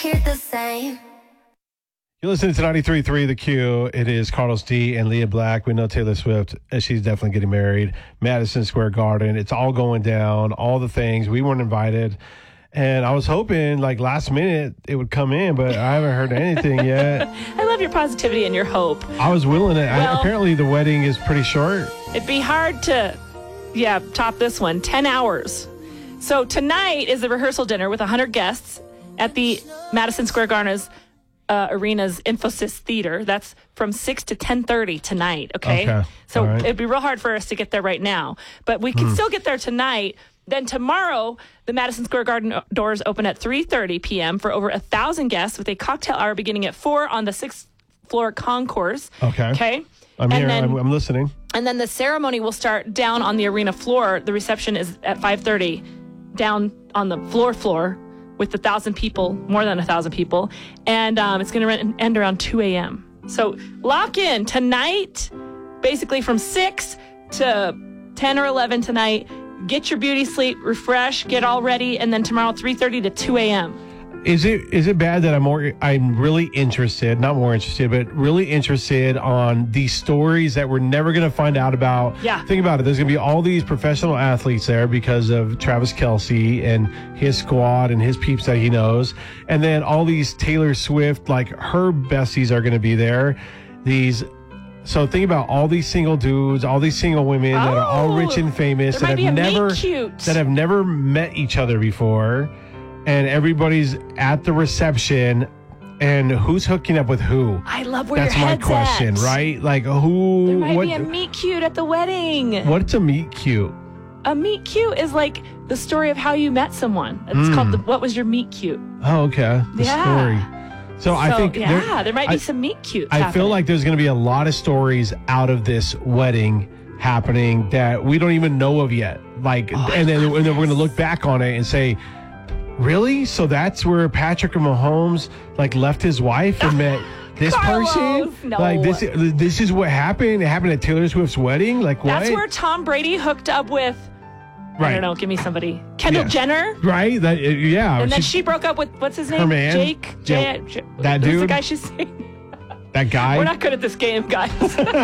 Hear the same. You're listening to 93.3 The Q. It is Carlos D. and Leah Black. We know Taylor Swift, she's definitely getting married. Madison Square Garden. It's all going down, all the things. We weren't invited. And I was hoping, like, last minute it would come in, but I haven't heard anything yet. I love your positivity and your hope. I was willing it. Apparently the wedding is pretty short. It'd be hard to, top this one. 10 hours. So tonight is the rehearsal dinner with 100 guests at the Madison Square Garden's Arena's Infosys Theater. That's from 6 to 10:30 tonight, okay? So it'd be real hard for us to get there right now. But we can still get there tonight. Then tomorrow, the Madison Square Garden doors open at 3:30 p.m. for over 1,000 guests with a cocktail hour beginning at 4 on the 6th floor concourse. Okay? I'm here. I'm listening. And then the ceremony will start down on the arena floor. The reception is at 5:30 down on the floor with 1,000 people, more than 1,000 people. And it's going to end around 2 a.m. So lock in tonight, basically from 6 to 10 or 11 tonight. Get your beauty sleep, refresh, get all ready, and then tomorrow 3:30 to 2 a.m. Is it bad that I'm really interested, not more interested, but really interested on these stories that we're never going to find out about? Yeah. Think about it. There's going to be all these professional athletes there because of Travis Kelce and his squad and his peeps that he knows. And then all these Taylor Swift, like her besties are going to be there. So think about all these single dudes, all these single women that are all rich and famous that have never met each other before. And everybody's at the reception, and who's hooking up with who? I love where That's your my head's question, at. right? Like who? There might be a meet cute at the wedding. What's a meet cute? A meet cute is like the story of how you met someone. It's called What Was Your Meet Cute? Oh, okay. The story. So I think there might be some meet cutes. I feel like there's going to be a lot of stories out of this wedding happening that we don't even know of yet. And then we're going to look back on it and say, really? So that's where Patrick Mahomes left his wife and met this person? No. This is what happened? It happened at Taylor Swift's wedding? What? That's where Tom Brady hooked up with, I don't know, give me somebody. Kendall Jenner? Right? And then she broke up with, what's his name? Her man. Jake? That dude? The guy she's saying. That guy? We're not good at this game, guys.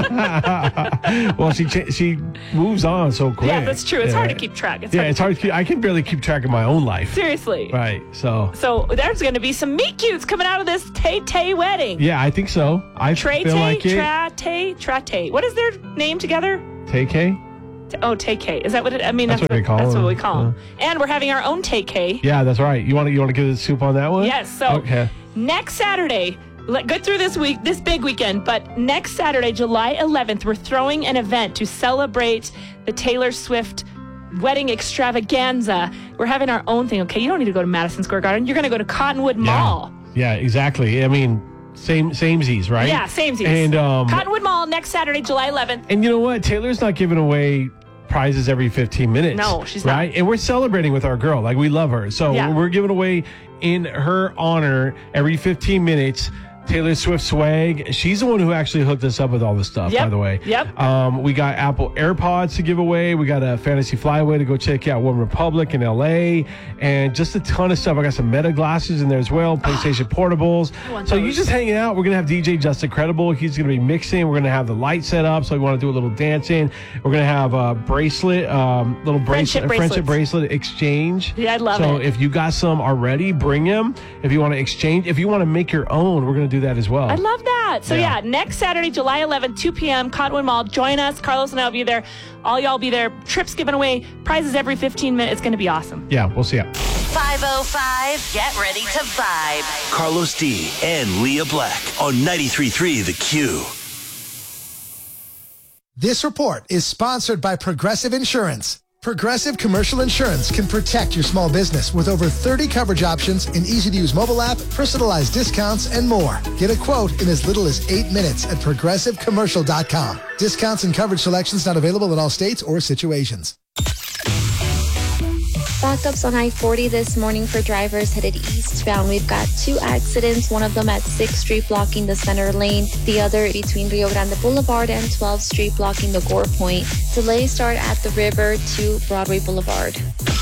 Well, she moves on so quick. Yeah, that's true. It's hard to keep track. It's hard to keep. I can barely keep track of my own life. Seriously. Right. So there's going to be some meet cutes coming out of this Tay wedding. Yeah, I think so. Feel like it. Trate. What is their name together? Tay-K? Oh, Tay-K. Is that what it? I mean, that's what we call That's them. what we call them. And we're having our own Tay-K. Yeah, that's right. You want to give the soup on that one? Yes. So next Saturday. Go through this big weekend, but next Saturday, July 11th, we're throwing an event to celebrate the Taylor Swift wedding extravaganza. We're having our own thing, okay? You don't need to go to Madison Square Garden. You're going to go to Cottonwood Mall. Yeah, exactly. I mean, samesies, right? Yeah, samesies. And Cottonwood Mall next Saturday, July 11th. And you know what? Taylor's not giving away prizes every 15 minutes. No, she's right? not. And we're celebrating with our girl. We love her. So we're giving away in her honor every 15 minutes Taylor Swift swag. She's the one who actually hooked us up with all this stuff, by the way. Yep. We got Apple AirPods to give away. We got a Fantasy Flyaway to go check out One Republic in LA. And just a ton of stuff. I got some Meta glasses in there as well. PlayStation portables. So you just hanging out. We're going to have DJ Justin Credible. He's going to be mixing. We're going to have the light set up. So we want to do a little dancing. We're going to have a bracelet, friendship bracelet exchange. Yeah, I love it. So if you got some already, bring them. If you want to exchange, if you want to make your own, we're going to do that as well. I love that. So next Saturday, July 11th, 2 p.m., Cottonwood Mall. Join us. Carlos and I will be there. All y'all be there. Trips given away. Prizes every 15 minutes. It's going to be awesome. Yeah, we'll see ya. 5:05. Get ready to vibe. Carlos D. and Leah Black on 93.3 The Q. This report is sponsored by Progressive Insurance. Progressive Commercial Insurance can protect your small business with over 30 coverage options, an easy-to-use mobile app, personalized discounts, and more. Get a quote in as little as 8 minutes at progressivecommercial.com. Discounts and coverage selections not available in all states or situations. Backups on I-40 this morning for drivers headed eastbound. We've got 2 accidents, one of them at 6th Street blocking the center lane, the other between Rio Grande Boulevard and 12th Street blocking the Gore Point. Delays start at the river to Broadway Boulevard.